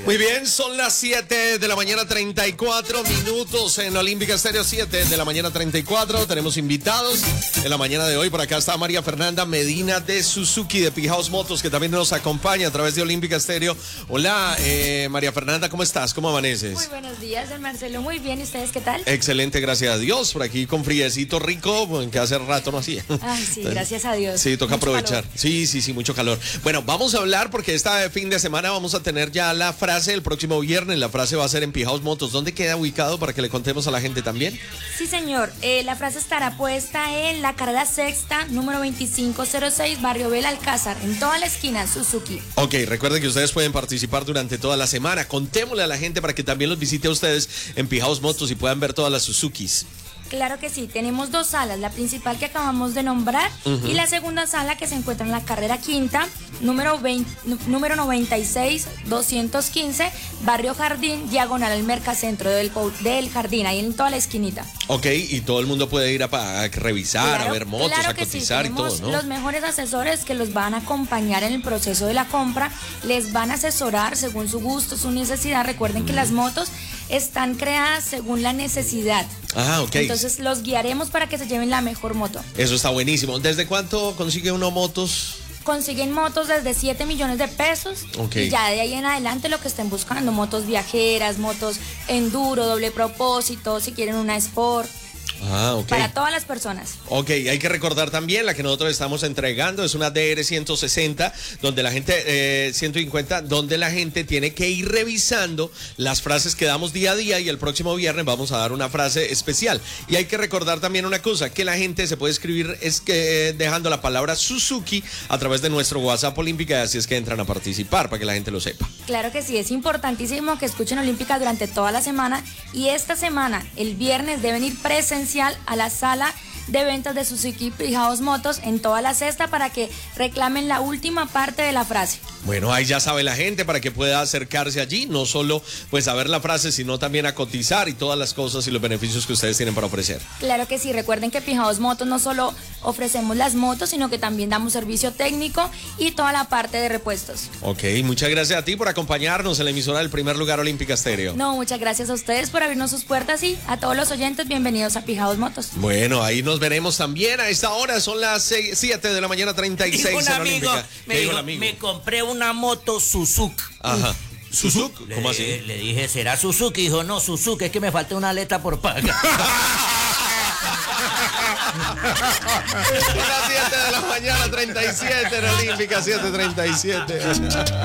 Muy bien, son las 7 de la mañana, 34 minutos en Olímpica Estéreo, 7 de la mañana, 34. Tenemos invitados en la mañana de hoy. Por acá está María Fernanda Medina de Suzuki, de P-House Motos, que también nos acompaña a través de Olímpica Estéreo. Hola, María Fernanda, ¿cómo estás? ¿Cómo amaneces? Muy buenos días, don Marcelo. Muy bien, ¿y ustedes qué tal? Excelente, gracias a Dios. Por aquí con friecito rico, que hace rato no hacía. Ay, sí, gracias a Dios. Sí, toca Mucho aprovechar. calor. Sí, mucho calor. Bueno, vamos a hablar porque este fin de semana vamos a tener ya la frase el próximo viernes. La frase va a ser en P-House Motos. ¿Dónde queda ubicado para que le contemos a la gente también? Sí, señor. La frase estará puesta en la carrera sexta, número 2506, Barrio Belalcázar, en toda la esquina, Suzuki. Ok, recuerden que ustedes pueden participar durante toda la semana. Contémosle a la gente para que también los visite a ustedes en P-House Motos y puedan ver todas las Suzukis. Claro que sí, tenemos dos salas, la principal que acabamos de nombrar y la segunda sala que se encuentra en la carrera quinta, número 96-215, Barrio Jardín, diagonal al Mercacentro del Jardín, ahí en toda la esquinita. Ok, y todo el mundo puede ir a revisar, Claro, a ver motos, claro a que cotizar sí. y todo, Tenemos ¿no? los mejores asesores que los van a acompañar en el proceso de la compra, les van a asesorar según su gusto, su necesidad. Recuerden que las motos están creadas según la necesidad. Ah, ok. Entonces los guiaremos para que se lleven la mejor moto. Eso está buenísimo. ¿Desde cuánto consigue uno motos? Consiguen motos desde 7 millones de pesos Ok. y ya de ahí en adelante lo que estén buscando, motos viajeras, motos enduro, doble propósito, si quieren una sport. Ah, ok. Para todas las personas. Ok, hay que recordar también la que nosotros estamos entregando, es una DR 160, donde la gente, 150, donde la gente tiene que ir revisando las frases que damos día a día y el próximo viernes vamos a dar una frase especial. Y hay que recordar también una cosa, que la gente se puede escribir dejando la palabra Suzuki a través de nuestro WhatsApp Olímpica, y así es que entran a participar, para que la gente lo sepa. Claro que sí, es importantísimo que escuchen Olímpica durante toda la semana y esta semana, el viernes, deben ir presencial a la sala de ventas de Suzuki P-House Motos en toda la cesta para que reclamen la última parte de la frase. Bueno, ahí ya sabe la gente para que pueda acercarse allí, no solo pues a ver la frase, sino también a cotizar y todas las cosas y los beneficios que ustedes tienen para ofrecer. Claro que sí, recuerden que P-House Motos no solo ofrecemos las motos, sino que también damos servicio técnico y toda la parte de repuestos. Ok, muchas gracias a ti por acompañarnos en la emisora del primer lugar Olímpica Estéreo. No, muchas gracias a ustedes por abrirnos sus puertas y a todos los oyentes, bienvenidos a P-House Motos. Bueno, ahí nos veremos también a esta hora, son las 7 de la mañana, 36 Un en amigo Olímpica. me dijo, me compré una moto Suzuki. Ajá. ¿Suzuki? ¿Cómo así? Le dije, ¿será Suzuki? Dijo, no, Suzuki, es que me falta una aleta por pagar. Son las 7 de la mañana, 37 en Olímpica, 7:37.